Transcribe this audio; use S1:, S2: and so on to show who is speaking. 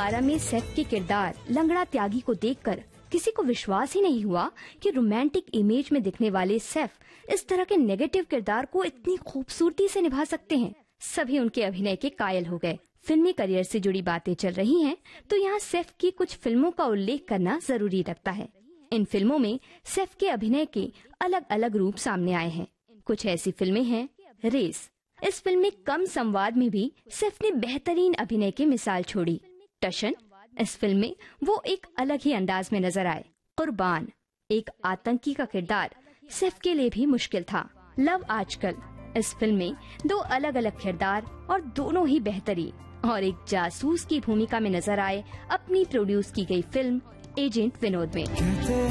S1: कारा में सैफ के किरदार लंगड़ा त्यागी को देखकर किसी को विश्वास ही नहीं हुआ कि रोमांटिक इमेज में दिखने वाले सैफ इस तरह के नेगेटिव किरदार को इतनी खूबसूरती से निभा सकते हैं। सभी उनके अभिनय के कायल हो गए। फिल्मी करियर से जुड़ी बातें चल रही हैं, तो यहाँ सैफ की कुछ फिल्मों का उल्लेख करना जरूरी लगता है। इन फिल्मों में सैफ के अभिनय के अलग अलग रूप सामने आए हैं। कुछ ऐसी फिल्में हैं, रेस। इस फिल्म में कम संवाद में भी सैफ ने बेहतरीन अभिनय की मिसाल छोड़ी। टशन, इस फिल्म में वो एक अलग ही अंदाज में नजर आए। कुर्बान, एक आतंकी का किरदार सैफ के लिए भी मुश्किल था। लव आजकल, इस फिल्म में दो अलग अलग किरदार और दोनों ही बेहतरीन, और एक जासूस की भूमिका में नजर आए अपनी प्रोड्यूस की गई फिल्म एजेंट विनोद में।